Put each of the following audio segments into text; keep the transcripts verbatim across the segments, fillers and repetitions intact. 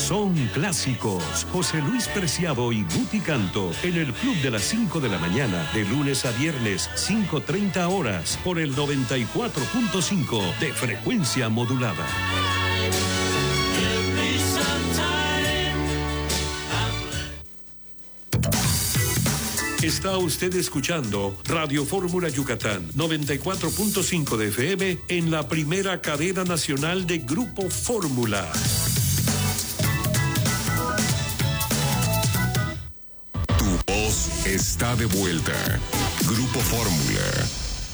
Son clásicos. José Luis Preciado y Guti Canto en el Club de las cinco de la mañana, de lunes a viernes, cinco treinta horas, por el noventa y cuatro punto cinco de frecuencia modulada. Está usted escuchando Radio Fórmula Yucatán, noventa y cuatro punto cinco de F M en la primera cadena nacional de Grupo Fórmula. Tu voz está de vuelta. Grupo Fórmula.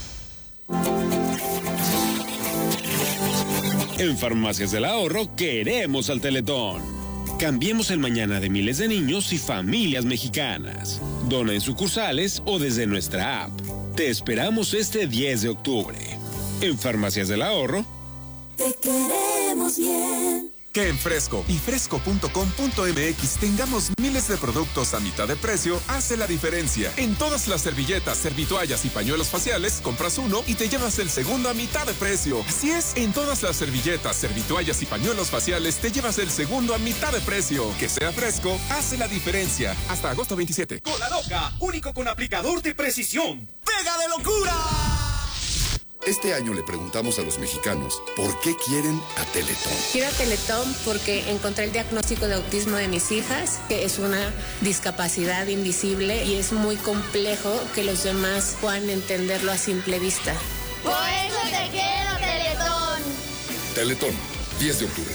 En Farmacias del Ahorro queremos al Teletón. Cambiemos el mañana de miles de niños y familias mexicanas. Dona en sucursales o desde nuestra app. Te esperamos este diez de octubre. En Farmacias del Ahorro. Te queremos bien. Que en Fresco y fresco punto com punto m x tengamos miles de productos a mitad de precio hace la diferencia. En todas las servilletas, servitoallas y pañuelos faciales, compras uno y te llevas el segundo a mitad de precio. Así es, en todas las servilletas, servitoallas y pañuelos faciales te llevas el segundo a mitad de precio. Que sea Fresco hace la diferencia. Hasta agosto veintisiete. Cola Loca, único con aplicador de precisión. ¡Pega de locura! Este año le preguntamos a los mexicanos por qué quieren a Teletón. Quiero a Teletón porque encontré el diagnóstico de autismo de mis hijas, que es una discapacidad invisible y es muy complejo que los demás puedan entenderlo a simple vista. Por eso te quiero, Teletón. Teletón, diez de octubre.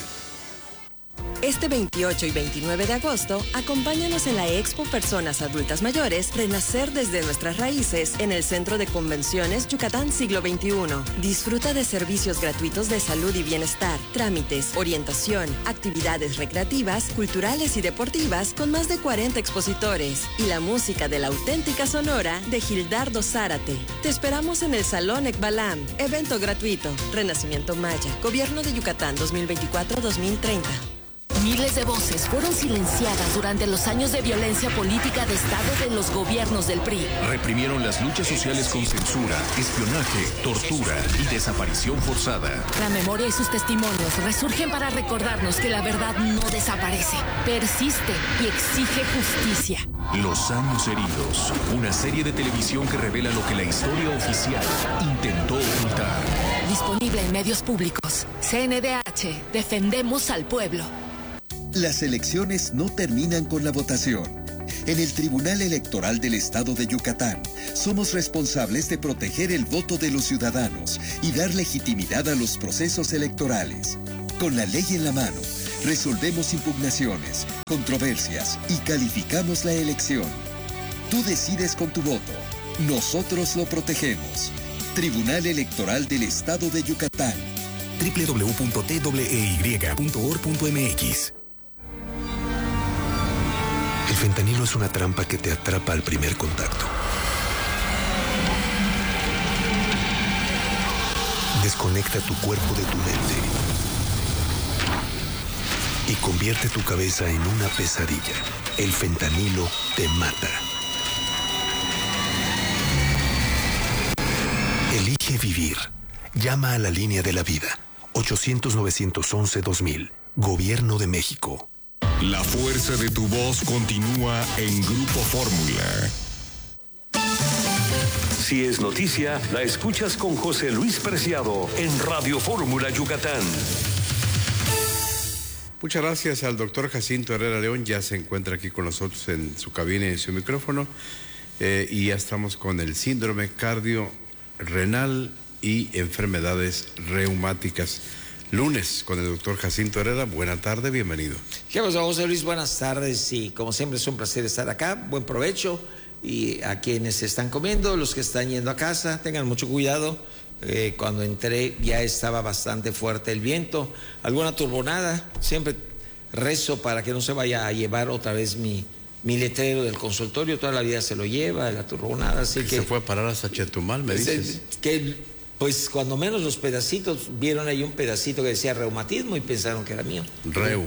Este veintiocho y veintinueve de agosto, acompáñanos en la Expo Personas Adultas Mayores, Renacer desde nuestras raíces, en el Centro de Convenciones Yucatán Siglo veintiuno. Disfruta de servicios gratuitos de salud y bienestar, trámites, orientación, actividades recreativas, culturales y deportivas con más de cuarenta expositores y la música de la auténtica Sonora de Gildardo Zárate. Te esperamos en el Salón Ekbalam, evento gratuito, Renacimiento Maya, Gobierno de Yucatán dos mil veinticuatro a dos mil treinta. Miles de voces fueron silenciadas durante los años de violencia política de Estado de los gobiernos del P R I. Reprimieron las luchas sociales con censura, espionaje, tortura y desaparición forzada. La memoria y sus testimonios resurgen para recordarnos que la verdad no desaparece, persiste y exige justicia. Los años heridos, una serie de televisión que revela lo que la historia oficial intentó ocultar. Disponible en medios públicos. C N D H, defendemos al pueblo. Las elecciones no terminan con la votación. En el Tribunal Electoral del Estado de Yucatán, somos responsables de proteger el voto de los ciudadanos y dar legitimidad a los procesos electorales. Con la ley en la mano, resolvemos impugnaciones, controversias y calificamos la elección. Tú decides con tu voto. Nosotros lo protegemos. Tribunal Electoral del Estado de Yucatán. doble u doble u doble u punto t w e y punto org punto m x. El fentanilo es una trampa que te atrapa al primer contacto. Desconecta tu cuerpo de tu mente y convierte tu cabeza en una pesadilla. El fentanilo te mata. Elige vivir. Llama a la línea de la vida. ochocientos, novecientos once, dos mil. Gobierno de México. La fuerza de tu voz continúa en Grupo Fórmula. Si es noticia, la escuchas con José Luis Preciado en Radio Fórmula Yucatán. Muchas gracias al doctor Jacinto Herrera León, ya se encuentra aquí con nosotros en su cabina y en su micrófono, eh, y ya estamos con el síndrome cardiorrenal y enfermedades reumáticas. Lunes con el doctor Jacinto Herrera. Buena tarde, bienvenido. ¿Qué pasa, José Luis? Buenas tardes y como siempre es un placer estar acá. Buen provecho y a quienes están comiendo, los que están yendo a casa, tengan mucho cuidado. Eh, cuando entré ya estaba bastante fuerte el viento, alguna turbonada. Siempre rezo para que no se vaya a llevar otra vez mi, mi letrero del consultorio. Toda la vida se lo lleva, la turbonada. Así que se fue a parar hasta Chetumal, me dices. Que pues cuando menos los pedacitos, vieron ahí un pedacito que decía reumatismo y pensaron que era mío. Reu.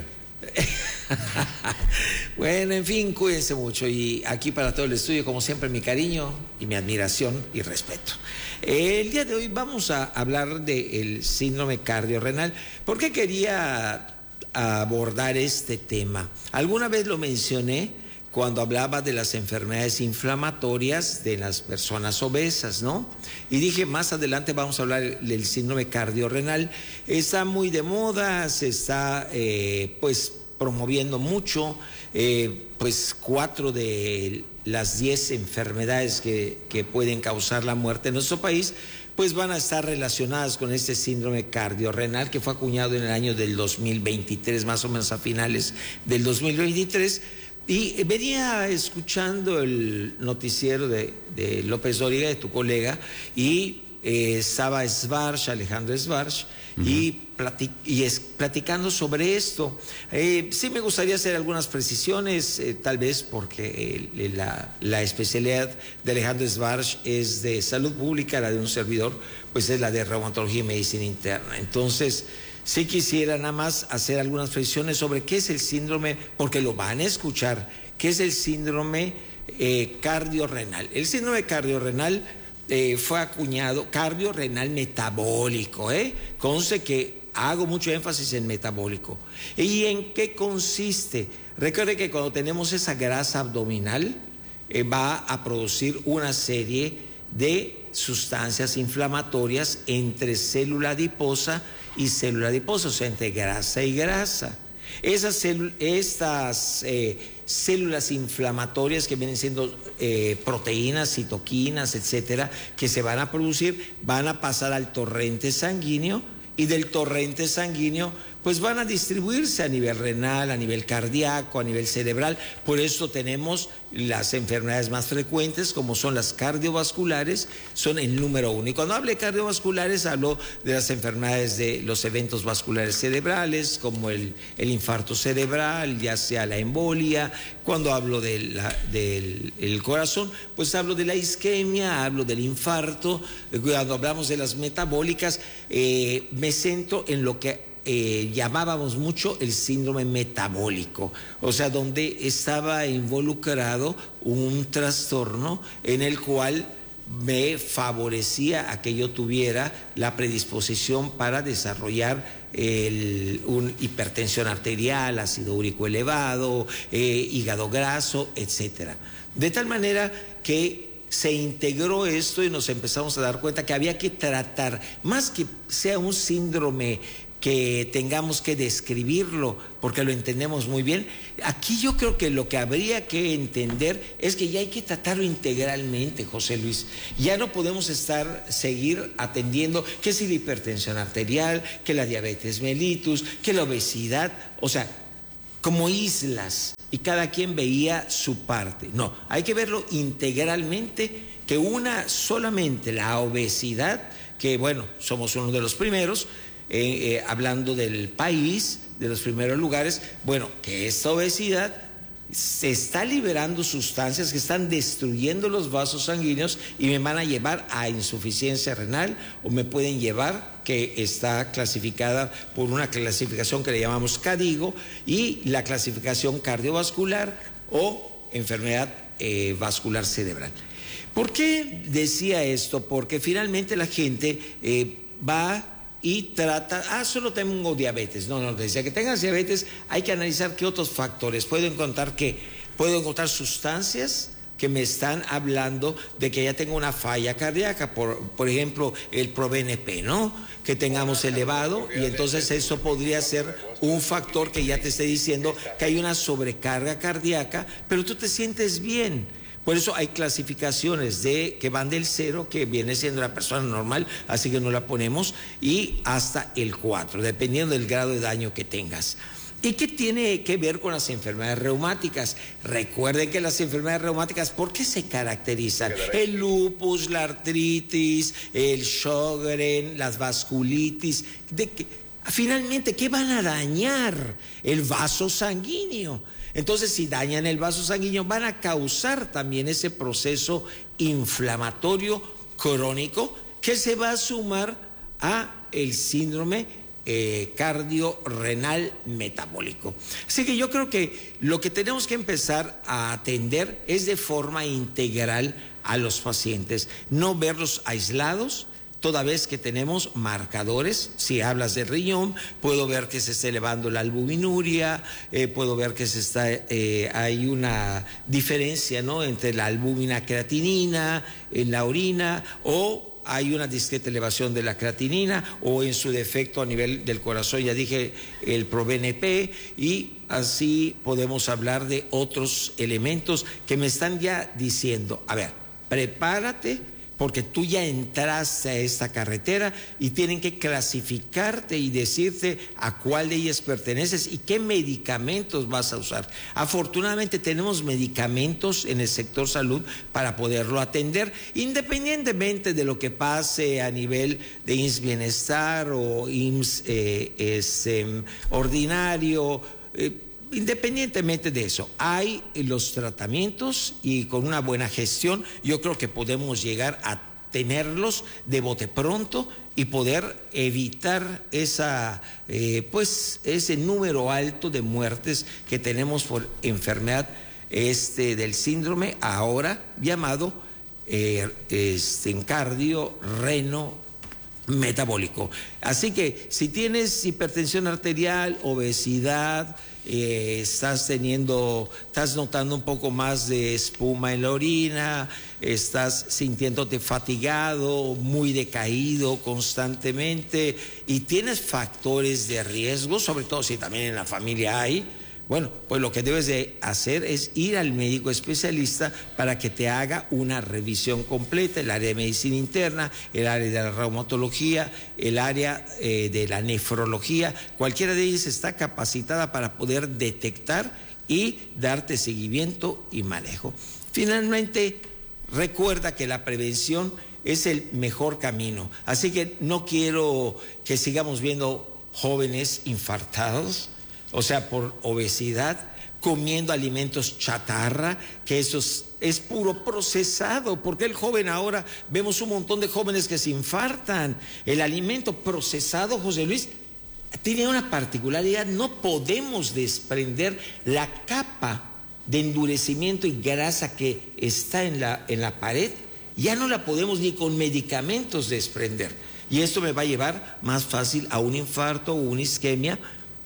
Bueno, en fin, cuídense mucho y aquí para todo el estudio, como siempre, mi cariño y mi admiración y respeto. El día de hoy vamos a hablar del síndrome cardiorrenal. ¿Por qué quería abordar este tema. Alguna vez lo mencioné cuando hablaba de las enfermedades inflamatorias de las personas obesas, ¿no? Y dije, más adelante vamos a hablar del síndrome cardiorrenal. Está muy de moda, se está eh, pues promoviendo mucho, eh, pues cuatro de las diez enfermedades que, que pueden causar la muerte en nuestro país, pues van a estar relacionadas con este síndrome cardiorrenal que fue acuñado en el año del dos mil veintitrés, más o menos a finales del dos mil veintitrés. Y venía escuchando el noticiero de, de López Dóriga, de tu colega, y eh, estaba Svarch, Alejandro Svarch, uh-huh. y, platic, y es, platicando sobre esto. Eh, sí me gustaría hacer algunas precisiones, eh, tal vez porque eh, la, la especialidad de Alejandro Svarch es de salud pública, la de un servidor, pues es la de reumatología y medicina interna. Entonces, sí quisiera nada más hacer algunas precisiones sobre qué es el síndrome, porque lo van a escuchar, qué es el síndrome eh, cardiorrenal. El síndrome cardiorrenal eh, fue acuñado, cardiorrenal metabólico, ¿eh? Conste que hago mucho énfasis en metabólico. ¿Y en qué consiste? Recuerde que cuando tenemos esa grasa abdominal, eh, va a producir una serie de sustancias inflamatorias entre célula adiposa y célula adiposa, o sea, entre grasa y grasa. Esas estas eh, células inflamatorias que vienen siendo eh, proteínas, citoquinas, etcétera, que se van a producir, van a pasar al torrente sanguíneo, y del torrente sanguíneo pues van a distribuirse a nivel renal, a nivel cardíaco, a nivel cerebral. Por eso tenemos las enfermedades más frecuentes, como son las cardiovasculares, son el número uno. Y cuando hablo de cardiovasculares, hablo de las enfermedades de los eventos vasculares cerebrales, como el, el infarto cerebral, ya sea la embolia. Cuando hablo de la, del el corazón, pues hablo de la isquemia, hablo del infarto. Cuando hablamos de las metabólicas, eh, me centro en lo que Eh, llamábamos mucho el síndrome metabólico, o sea, donde estaba involucrado un trastorno en el cual me favorecía a que yo tuviera la predisposición para desarrollar el, un hipertensión arterial, ácido úrico elevado, eh, hígado graso, etcétera. De tal manera que se integró esto y nos empezamos a dar cuenta que había que tratar, más que sea un síndrome que tengamos que describirlo porque lo entendemos muy bien. Aquí yo creo que lo que habría que entender es que ya hay que tratarlo integralmente, José Luis. Ya no podemos estar, seguir atendiendo que si la hipertensión arterial, que la diabetes mellitus, que la obesidad, o sea, como islas, y cada quien veía su parte. No, hay que verlo integralmente, que una solamente la obesidad, que bueno, somos uno de los primeros, Eh, eh, hablando del país, de los primeros lugares, bueno, que esta obesidad se está liberando sustancias que están destruyendo los vasos sanguíneos y me van a llevar a insuficiencia renal, o me pueden llevar, que está clasificada por una clasificación que le llamamos CADIGO, y la clasificación cardiovascular o enfermedad eh, vascular cerebral. ¿Por qué decía esto? Porque finalmente la gente eh, va y trata, ah, solo tengo diabetes. No, no, decía que tengas diabetes, hay que analizar qué otros factores. Puedo encontrar que, puedo encontrar sustancias que me están hablando de que ya tengo una falla cardíaca, por, por ejemplo, el ProBNP, ¿no? Que tengamos elevado, y entonces eso podría ser un factor que ya te esté diciendo que hay una sobrecarga cardíaca, pero tú te sientes bien. Por eso hay clasificaciones de que van del cero, que viene siendo la persona normal, así que no la ponemos, y hasta el cuatro, dependiendo del grado de daño que tengas. ¿Y qué tiene que ver con las enfermedades reumáticas? Recuerden que las enfermedades reumáticas, ¿por qué se caracterizan? El lupus, la artritis, el Sjögren, las vasculitis. De que, finalmente, ¿qué van a dañar? El vaso sanguíneo. Entonces, si dañan el vaso sanguíneo, van a causar también ese proceso inflamatorio crónico que se va a sumar a el síndrome eh, cardiorrenal metabólico. Así que yo creo que lo que tenemos que empezar a atender es de forma integral a los pacientes, no verlos aislados, toda vez que tenemos marcadores. Si hablas de riñón, puedo ver que se está elevando la albuminuria, eh, puedo ver que se está, eh, hay una diferencia, ¿no?, entre la albúmina creatinina en la orina, o hay una discreta elevación de la creatinina, o en su defecto a nivel del corazón, ya dije, el ProBNP, y así podemos hablar de otros elementos que me están ya diciendo, a ver, prepárate, porque tú ya entraste a esta carretera y tienen que clasificarte y decirte a cuál de ellas perteneces y qué medicamentos vas a usar. Afortunadamente tenemos medicamentos en el sector salud para poderlo atender, independientemente de lo que pase a nivel de I M S S Bienestar o I M S S eh, es, eh, ordinario, eh, independientemente de eso, hay los tratamientos y con una buena gestión yo creo que podemos llegar a tenerlos de bote pronto y poder evitar esa, eh, pues, ese número alto de muertes que tenemos por enfermedad este, del síndrome ahora llamado eh, este, cardio reno metabólico. Así que si tienes hipertensión arterial, obesidad, Eh, estás teniendo, estás notando un poco más de espuma en la orina, estás sintiéndote fatigado, muy decaído constantemente y tienes factores de riesgo, sobre todo si también en la familia hay, bueno, pues lo que debes de hacer es ir al médico especialista para que te haga una revisión completa, el área de medicina interna, el área de la reumatología, el área eh, de la nefrología, cualquiera de ellas está capacitada para poder detectar y darte seguimiento y manejo. Finalmente, recuerda que la prevención es el mejor camino, así que no quiero que sigamos viendo jóvenes infartados, o sea, por obesidad, comiendo alimentos chatarra, que eso es, es puro procesado, porque el joven ahora, vemos un montón de jóvenes que se infartan. El alimento procesado, José Luis, tiene una particularidad, no podemos desprender la capa de endurecimiento y grasa que está en la, en la pared, ya no la podemos ni con medicamentos desprender. Y esto me va a llevar más fácil a un infarto o una isquemia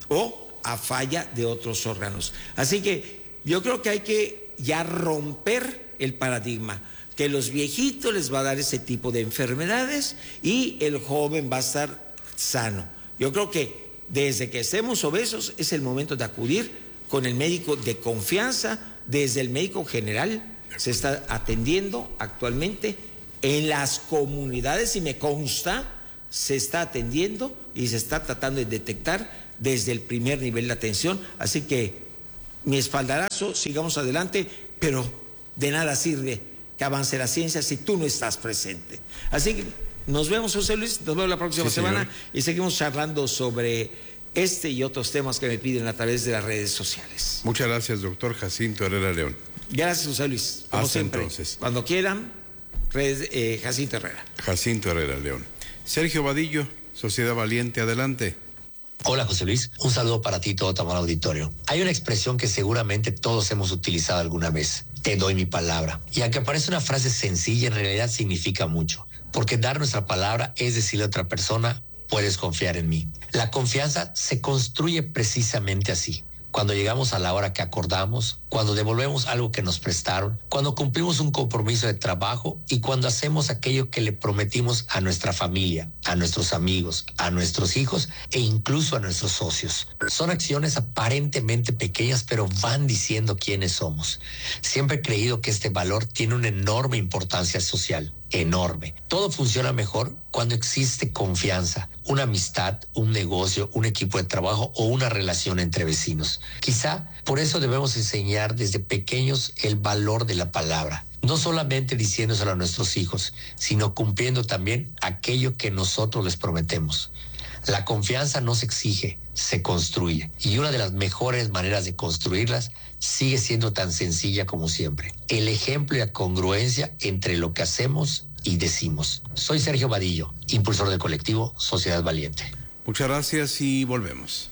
o a falla de otros órganos. Así que yo creo que hay que ya romper el paradigma, que los viejitos les va a dar ese tipo de enfermedades y el joven va a estar sano. Yo creo que desde que estemos obesos es el momento de acudir con el médico de confianza, desde el médico general se está atendiendo actualmente en las comunidades y me consta se está atendiendo y se está tratando de detectar desde el primer nivel de atención, así que mi espaldarazo, sigamos adelante, pero de nada sirve que avance la ciencia si tú no estás presente. Así que nos vemos, José Luis, nos vemos la próxima sí, semana señor. Y seguimos charlando sobre este y otros temas que me piden a través de las redes sociales. Muchas gracias, doctor Jacinto Herrera León. Gracias, José Luis, como Hasta siempre. Entonces. Cuando quieran, redes, eh, Jacinto Herrera. Jacinto Herrera León. Sergio Vadillo, Sociedad Valiente, adelante. Hola José Luis, un saludo para ti y todo tu amado auditorio. Hay una expresión que seguramente todos hemos utilizado alguna vez, te doy mi palabra. Y aunque parece una frase sencilla, en realidad significa mucho, porque dar nuestra palabra es decirle a otra persona, puedes confiar en mí. La confianza se construye precisamente así. Cuando llegamos a la hora que acordamos, cuando devolvemos algo que nos prestaron, cuando cumplimos un compromiso de trabajo y cuando hacemos aquello que le prometimos a nuestra familia, a nuestros amigos, a nuestros hijos e incluso a nuestros socios. Son acciones aparentemente pequeñas, pero van diciendo quiénes somos. Siempre he creído que este valor tiene una enorme importancia social. Enorme. Todo funciona mejor cuando existe confianza, una amistad, un negocio, un equipo de trabajo o una relación entre vecinos. Quizá por eso debemos enseñar desde pequeños el valor de la palabra, no solamente diciéndoselo a nuestros hijos, sino cumpliendo también aquello que nosotros les prometemos. La confianza no se exige, se construye. Y una de las mejores maneras de construirlas sigue siendo tan sencilla como siempre. El ejemplo y la congruencia entre lo que hacemos y decimos. Soy Sergio Vadillo, impulsor del colectivo Sociedad Valiente. Muchas gracias y volvemos.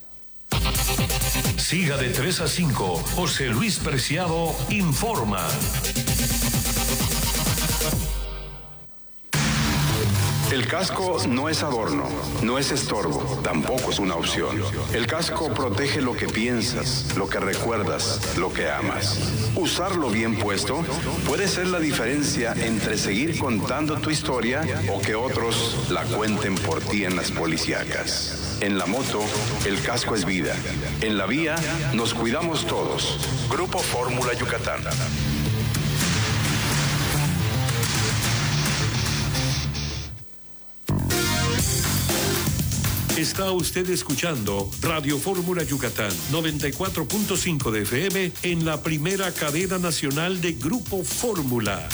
Siga de tres a cinco. José Luis Preciado informa. El casco no es adorno, no es estorbo, tampoco es una opción. El casco protege lo que piensas, lo que recuerdas, lo que amas. Usarlo bien puesto puede ser la diferencia entre seguir contando tu historia o que otros la cuenten por ti en las policíacas. En la moto, el casco es vida. En la vía, nos cuidamos todos. Grupo Fórmula Yucatán. Está usted escuchando Radio Fórmula Yucatán, noventa y cuatro punto cinco de F M en la primera cadena nacional de Grupo Fórmula.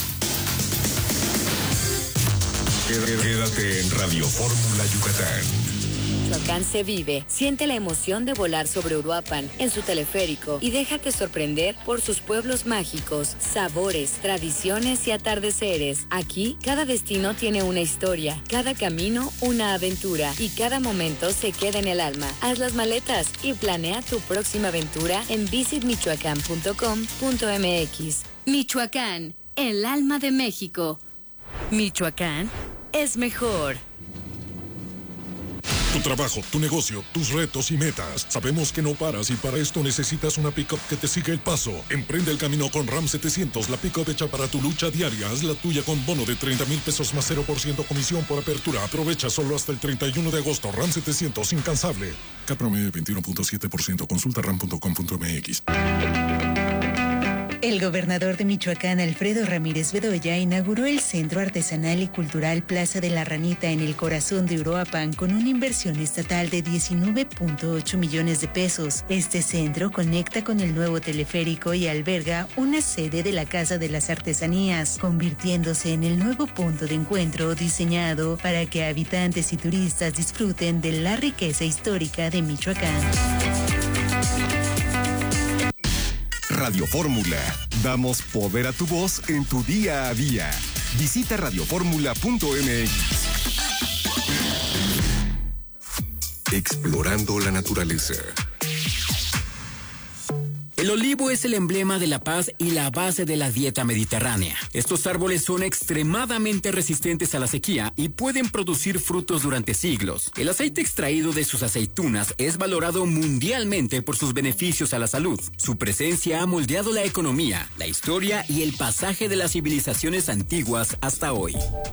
Quédate en Radio Fórmula Yucatán. Michoacán se vive. Siente la emoción de volar sobre Uruapan en su teleférico y déjate sorprender por sus pueblos mágicos, sabores, tradiciones y atardeceres. Aquí, cada destino tiene una historia, cada camino una aventura y cada momento se queda en el alma. Haz las maletas y planea tu próxima aventura en visit michoacán punto com punto m x. Michoacán, el alma de México. Michoacán es mejor. Tu trabajo, tu negocio, tus retos y metas. Sabemos que no paras y para esto necesitas una pick-up que te siga el paso. Emprende el camino con RAM setecientos, la pick-up hecha para tu lucha diaria. Haz la tuya con bono de treinta mil pesos más cero por ciento comisión por apertura. Aprovecha solo hasta el treinta y uno de agosto. RAM setecientos, incansable. K promedio veintiuno punto siete por ciento. Consulta ram punto com punto m x. El gobernador de Michoacán, Alfredo Ramírez Bedoya, inauguró el Centro Artesanal y Cultural Plaza de la Ranita en el corazón de Uruapan con una inversión estatal de diecinueve punto ocho millones de pesos. Este centro conecta con el nuevo teleférico y alberga una sede de la Casa de las Artesanías, convirtiéndose en el nuevo punto de encuentro diseñado para que habitantes y turistas disfruten de la riqueza histórica de Michoacán. Radio Fórmula. Damos poder a tu voz en tu día a día. Visita radio fórmula punto m x. Explorando la naturaleza. El olivo es el emblema de la paz y la base de la dieta mediterránea. Estos árboles son extremadamente resistentes a la sequía y pueden producir frutos durante siglos. El aceite extraído de sus aceitunas es valorado mundialmente por sus beneficios a la salud. Su presencia ha moldeado la economía, la historia y el pasaje de las civilizaciones antiguas hasta hoy.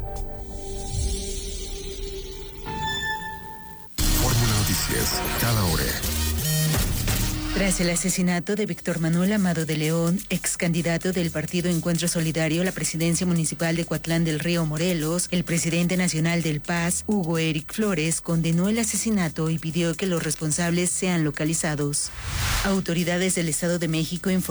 Fórmula Noticias, cada hora. Tras el asesinato de Víctor Manuel Amado de León, ex candidato del Partido Encuentro Solidario a la presidencia municipal de Coatlán del Río, Morelos, el presidente nacional del P A S, Hugo Eric Flores, condenó el asesinato y pidió que los responsables sean localizados. Autoridades del Estado de México informaron